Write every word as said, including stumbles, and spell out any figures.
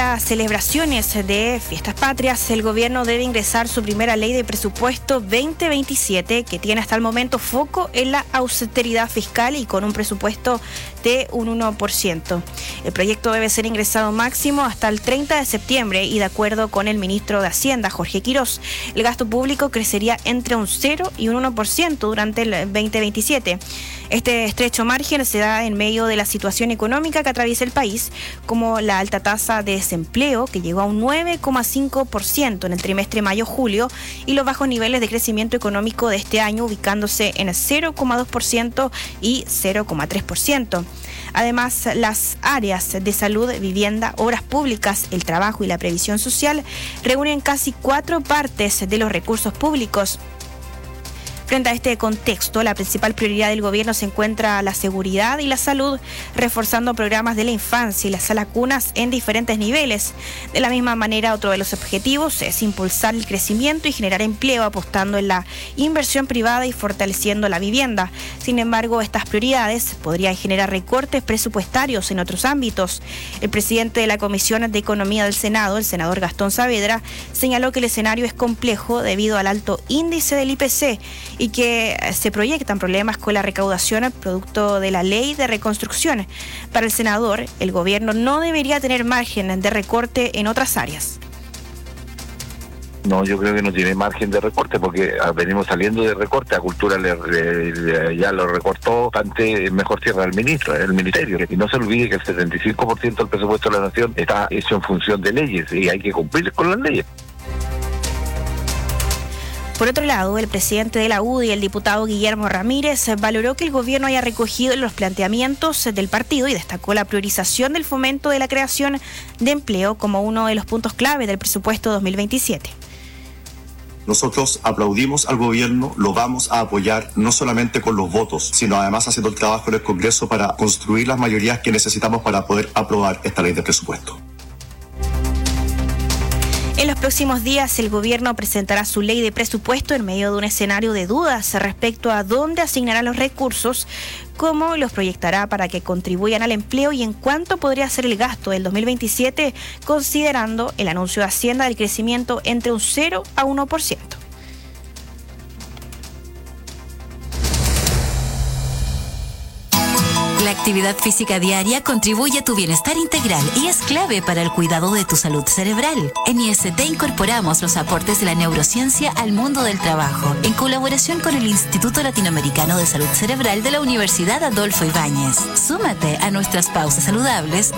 las celebraciones de fiestas patrias, el gobierno debe ingresar su primera ley de presupuesto veinte veintisiete, que tiene hasta el momento foco en la austeridad fiscal y con un presupuesto de un uno por ciento. El proyecto debe ser ingresado máximo hasta el treinta de septiembre y de acuerdo con el ministro de Hacienda, Jorge Quirós, el gasto público crecería entre un cero y un uno por ciento durante el veinte veintisiete. Este estrecho margen se da en medio de la situación económica que atraviesa el país, como la alta tasa de desempleo, que llegó a un nueve coma cinco por ciento en el trimestre mayo-julio, y los bajos niveles de crecimiento económico de este año, ubicándose en cero coma dos por ciento y cero coma tres por ciento. Además, las áreas de salud, vivienda, obras públicas, el trabajo y la previsión social reúnen casi cuatro partes de los recursos públicos. Frente a este contexto, la principal prioridad del gobierno se encuentra la seguridad y la salud, reforzando programas de la infancia y las salas cunas en diferentes niveles. De la misma manera, otro de los objetivos es impulsar el crecimiento y generar empleo, apostando en la inversión privada y fortaleciendo la vivienda. Sin embargo, estas prioridades podrían generar recortes presupuestarios en otros ámbitos. El presidente de la Comisión de Economía del Senado, el senador Gastón Saavedra, señaló que el escenario es complejo debido al alto índice del I P C y que se proyectan problemas con la recaudación producto de la ley de reconstrucción. Para el senador, el gobierno no debería tener margen de recorte en otras áreas. No, yo creo que no tiene margen de recorte porque venimos saliendo de recorte. A Cultura le, le, le, ya lo recortó bastante, mejor tierra el ministro, el ministerio. Y no se olvide que el setenta y cinco por ciento del presupuesto de la nación está hecho en función de leyes y hay que cumplir con las leyes. Por otro lado, el presidente de la U D I, el diputado Guillermo Ramírez, valoró que el gobierno haya recogido los planteamientos del partido y destacó la priorización del fomento de la creación de empleo como uno de los puntos clave del presupuesto dos mil veintisiete. Nosotros aplaudimos al gobierno, lo vamos a apoyar no solamente con los votos, sino además haciendo el trabajo en el Congreso para construir las mayorías que necesitamos para poder aprobar esta ley de presupuesto. En los próximos días, el gobierno presentará su ley de presupuesto en medio de un escenario de dudas respecto a dónde asignará los recursos, cómo los proyectará para que contribuyan al empleo y en cuánto podría ser el gasto del dos mil veintisiete, considerando el anuncio de Hacienda del crecimiento entre un cero a uno por ciento. La actividad física diaria contribuye a tu bienestar integral y es clave para el cuidado de tu salud cerebral. En I S T incorporamos los aportes de la neurociencia al mundo del trabajo, en colaboración con el Instituto Latinoamericano de Salud Cerebral de la Universidad Adolfo Ibáñez. Súmate a nuestras pausas saludables